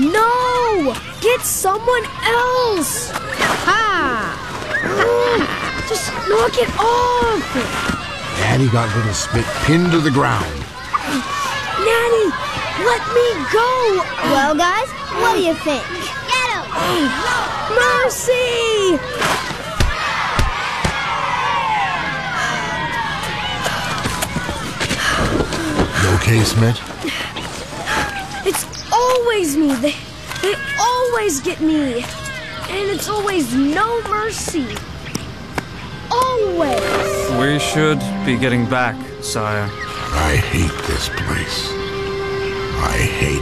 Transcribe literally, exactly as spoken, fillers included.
No! Get someone else! Ha! Just knock it off! Daddy got Little Spit pinned to the ground. Natty, let me go! Well, guys, what do you think? Get him! Mercy! You okay, Smith? It's always me. They, they always get me. And it's always no mercy. Always. We should be getting back, sire. I hate this place. I hate